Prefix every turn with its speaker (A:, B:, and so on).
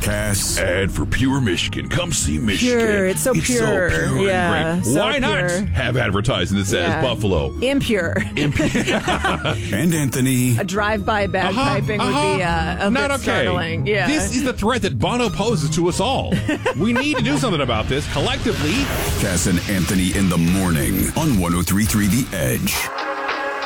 A: Cass.
B: And for Pure Michigan, come see Michigan.
C: Pure. It's so pure.
B: Yeah, and great.
C: So
B: Why not
C: pure.
B: have advertising that says Buffalo?
C: Impure.
A: And Anthony.
C: A drive-by bagpiping would be a
B: not
C: bit
B: okay.
C: startling. Yeah.
B: This is the threat that Bono poses to us all. We need to do something about this collectively.
A: Cass and Anthony in the morning on 103.3 The Edge.